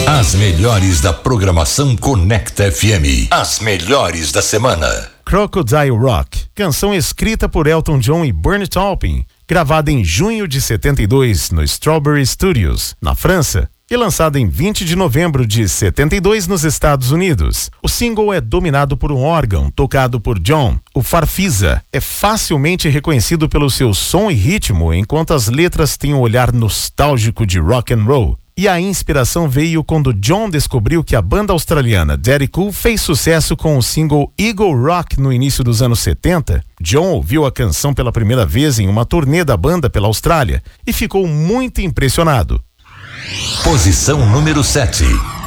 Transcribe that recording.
As melhores da programação Conecta FM. As melhores da semana. Crocodile Rock, canção escrita por Elton John e Bernie Taupin, gravada em junho de 72 no Strawberry Studios, na França, e lançada em 20 de novembro de 72 nos Estados Unidos. O single é dominado por um órgão tocado por John. O Farfisa é facilmente reconhecido pelo seu som e ritmo, enquanto as letras têm um olhar nostálgico de rock and roll. E a inspiração veio quando John descobriu que a banda australiana Daddy Cool fez sucesso com o single Eagle Rock no início dos anos 70. John ouviu a canção pela primeira vez em uma turnê da banda pela Austrália e ficou muito impressionado. Posição número 7.